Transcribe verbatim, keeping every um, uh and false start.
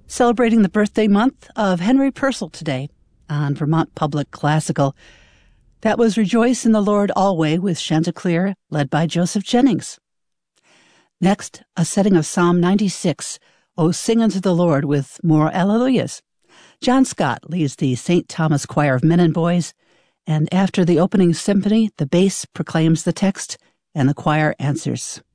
Celebrating the birthday month of Henry Purcell today on Vermont Public Classical. That was Rejoice in the Lord Alway with Chanticleer, led by Joseph Jennings. Next, a setting of Psalm ninety-six, O Sing unto the Lord with more Alleluias. John Scott leads the Saint Thomas Choir of Men and Boys, and after the opening symphony, the bass proclaims the text, and the choir answers.